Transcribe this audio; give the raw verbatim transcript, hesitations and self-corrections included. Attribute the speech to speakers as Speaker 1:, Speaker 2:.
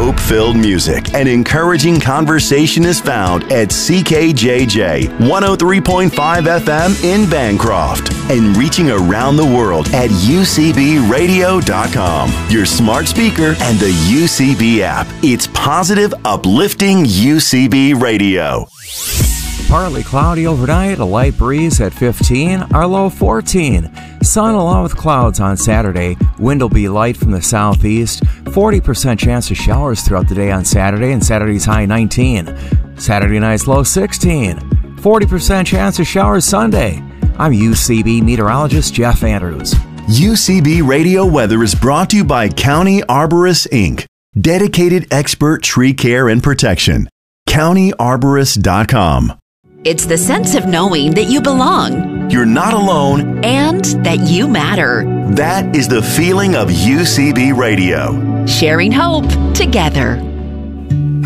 Speaker 1: hope-filled music and encouraging conversation is found at C K J J one oh three point five F M in Bancroft and reaching around the world at U C B radio dot com, your smart speaker, and the U C B app. It's positive, uplifting U C B radio.
Speaker 2: Partly cloudy overnight, a light breeze at fifteen, our low fourteen. Sun along with clouds on Saturday. Wind will be light from the southeast. forty percent chance of showers throughout the day on Saturday, and Saturday's high nineteen. Saturday night's low sixteen. forty percent chance of showers Sunday. I'm U C B meteorologist Jeff Andrews.
Speaker 1: U C B Radio Weather is brought to you by County Arborists, Incorporated. Dedicated expert tree care and protection. county arborist dot com.
Speaker 3: It's the sense of knowing that you belong.
Speaker 1: You're not alone.
Speaker 3: And that you matter.
Speaker 1: That is the feeling of U C B Radio.
Speaker 3: Sharing hope together.